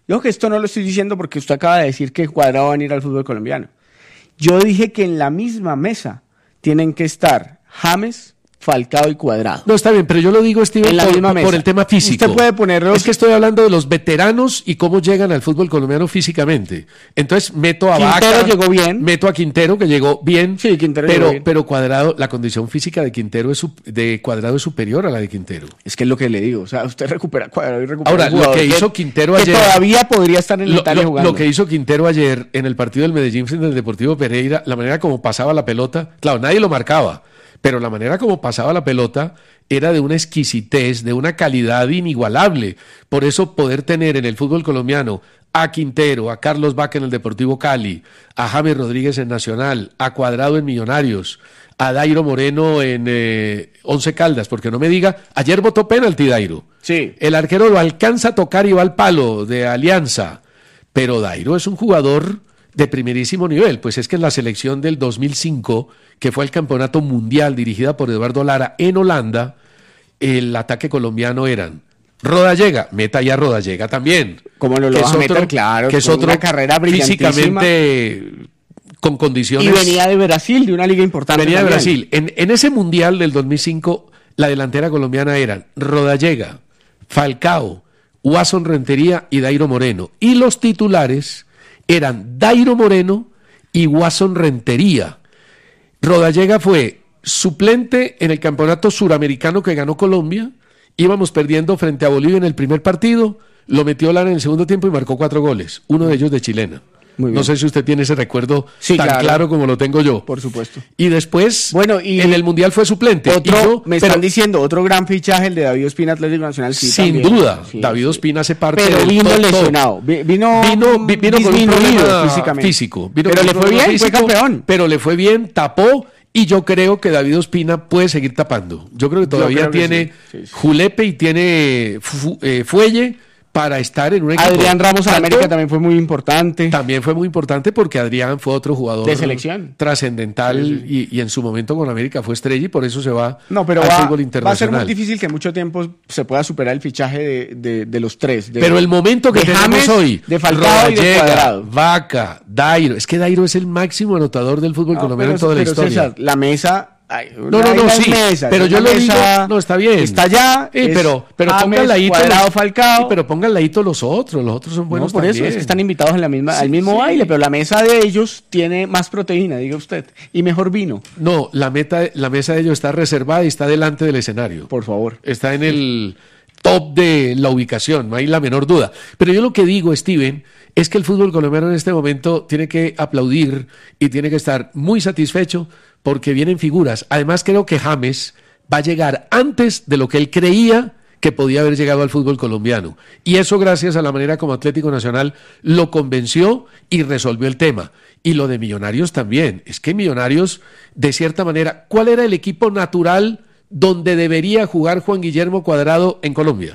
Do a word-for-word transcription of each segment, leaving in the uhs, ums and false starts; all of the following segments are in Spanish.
Yo que esto no lo estoy diciendo porque usted acaba de decir que Cuadrado va a venir al fútbol colombiano. Yo dije que en la misma mesa tienen que estar James, Falcao y Cuadrado. No, está bien, pero yo lo digo, Steven, por, por el tema físico. Usted puede ponerlos... Es que estoy hablando de los veteranos y cómo llegan al fútbol colombiano físicamente. Entonces meto a Vaca. Quintero llegó bien. Meto a Quintero, que llegó bien. Sí, Quintero pero, llegó bien. Pero Cuadrado, la condición física de Quintero es de Cuadrado es superior a la de Quintero. Es que es lo que le digo. O sea, usted recupera Cuadrado y recupera Ahora, lo que hizo que, Quintero que ayer... todavía podría estar en lo, Italia lo, jugando. Lo que hizo Quintero ayer en el partido del Medellín frente al Deportivo Pereira, la manera como pasaba la pelota, claro, nadie lo marcaba, pero la manera como pasaba la pelota era de una exquisitez, de una calidad inigualable. Por eso poder tener en el fútbol colombiano a Quintero, a Carlos Vaca en el Deportivo Cali, a James Rodríguez en Nacional, a Cuadrado en Millonarios, a Dairo Moreno en eh, Once Caldas, porque no me diga, ayer votó penalti Dairo. Sí. El arquero lo alcanza a tocar y va al palo de Alianza, pero Dairo es un jugador de primerísimo nivel, pues es que en la selección del dos mil cinco, que fue el campeonato mundial dirigida por Eduardo Lara en Holanda, el ataque colombiano eran Rodallega, meta ya Rodallega también. ¿Cómo lo, lo vas a meter? Claro, que es otro una carrera brillantísima. Físicamente con condiciones. Y venía de Brasil, de una liga importante. Venía también. de Brasil. En, en ese mundial del dos mil cinco, la delantera colombiana eran Rodallega, Falcao, Wasson Rentería y Dairo Moreno. Y los titulares eran Dairo Moreno y Wasson Rentería. Rodallega fue suplente en el campeonato suramericano que ganó Colombia. Íbamos perdiendo frente a Bolivia en el primer partido, lo metió Lara en el segundo tiempo y marcó cuatro goles, uno de ellos de chilena. No sé si usted tiene ese recuerdo sí, tan claro. claro como lo tengo yo. Por supuesto. Y después, bueno, y en el Mundial fue suplente. Otro, yo, me pero, están diciendo, otro gran fichaje, el de David Ospina, Atlético Nacional. Sí, sin también. duda, sí, David sí. Ospina hace parte pero del vino top, lesionado. Vino, vino, vi- vino con un problema físicamente. físico. Vino pero con le un fue bien, físico, fue campeón. Pero le fue bien, tapó. Y yo creo que David Ospina puede seguir tapando. Yo creo que todavía creo que tiene sí, sí, sí. julepe y tiene fu- eh, fuelle para estar en un equipo. Adrián Ramos en Tanto, América también fue muy importante. También fue muy importante porque Adrián fue otro jugador de selección trascendental sí, sí. y, y en su momento con América fue estrella y por eso se va no, pero al va, fútbol internacional. Va a ser muy difícil que en mucho tiempo se pueda superar el fichaje de, de, de los tres. De, pero el momento que de tenemos James, hoy, de Falcao y de Rodallega, Cuadrado. Vaca, Dairo, es que Dairo es el máximo anotador del fútbol no, colombiano pero, en toda pero la historia. César, la mesa... Ay, no, no, no, sí, mesa, pero yo lo digo, no, está bien. Está allá, sí, pero, pero James, pongan ladito, Cuadrado, Falcao. Sí, pero pongan ladito los otros, los otros son buenos no, por también. eso es que están invitados en la misma, sí, al mismo sí. baile, pero la mesa de ellos tiene más proteína, diga usted, y mejor vino. No, la meta, la mesa de ellos está reservada y está delante del escenario. Por favor. Está en el top de la ubicación, no hay la menor duda. Pero yo lo que digo, Steven, es que el fútbol colombiano en este momento tiene que aplaudir y tiene que estar muy satisfecho porque vienen figuras. Además, creo que James va a llegar antes de lo que él creía que podía haber llegado al fútbol colombiano. Y eso gracias a la manera como Atlético Nacional lo convenció y resolvió el tema. Y lo de Millonarios también. Es que Millonarios, de cierta manera, ¿cuál era el equipo natural donde debería jugar Juan Guillermo Cuadrado en Colombia?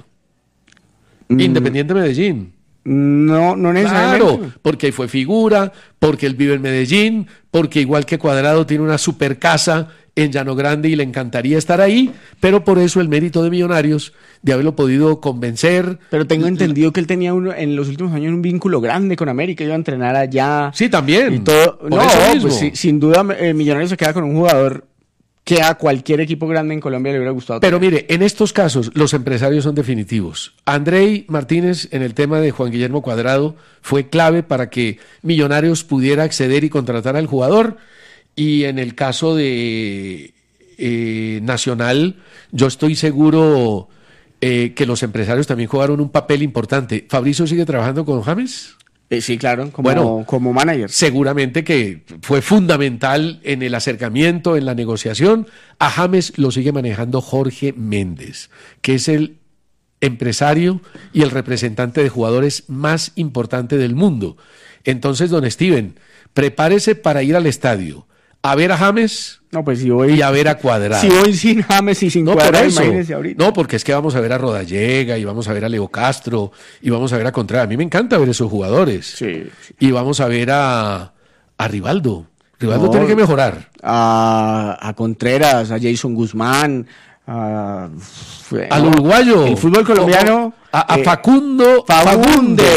Mm. Independiente Medellín. No, no necesariamente. Claro, porque ahí fue figura, porque él vive en Medellín, porque igual que Cuadrado tiene una super casa en Llano Grande y le encantaría estar ahí, pero por eso el mérito de Millonarios de haberlo podido convencer. Pero tengo entendido que él tenía uno, en los últimos años un vínculo grande con América, iba a entrenar allá. Sí, también. Y todo. Por No, eso mismo. pues sí, sin duda eh, Millonarios se queda con un jugador que a cualquier equipo grande en Colombia le hubiera gustado. Pero mire, en estos casos los empresarios son definitivos. Andrei Martínez en el tema de Juan Guillermo Cuadrado fue clave para que Millonarios pudiera acceder y contratar al jugador. Y en el caso de eh, Nacional, yo estoy seguro eh, que los empresarios también jugaron un papel importante. ¿Fabricio sigue trabajando con James? Eh, sí, claro, como, bueno, como manager. Seguramente que fue fundamental en el acercamiento, en la negociación. A James lo sigue manejando Jorge Méndez, que es el empresario y el representante de jugadores más importante del mundo. Entonces, don Steven, prepárese para ir al estadio a ver a James no, pues si voy, y a ver a Cuadrado. Si voy sin James y sin no, Cuadrado, por eso. imagínese ahorita. No, porque es que vamos a ver a Rodallega y vamos a ver a Leo Castro y vamos a ver a Contreras. A mí me encanta ver esos jugadores. Sí, sí. Y vamos a ver a, a Rivaldo. Rivaldo no, tiene que mejorar. A, a Contreras, a Jason Guzmán, a, al uruguayo. El fútbol colombiano. A, a eh, Facundo Fagunde.